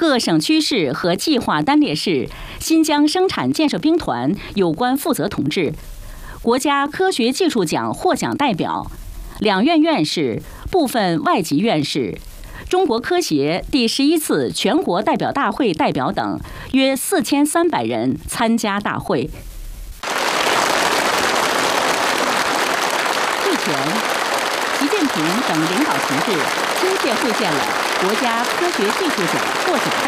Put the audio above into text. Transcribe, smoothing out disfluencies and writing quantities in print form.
各省区市和计划单列市、新疆生产建设兵团有关负责同志、国家科学技术奖获奖代表、两院院士、部分外籍院士、中国科协第11次全国代表大会代表等约4300人参加大会。会前，习近平等领导同志亲切会见了国家科学技术奖获奖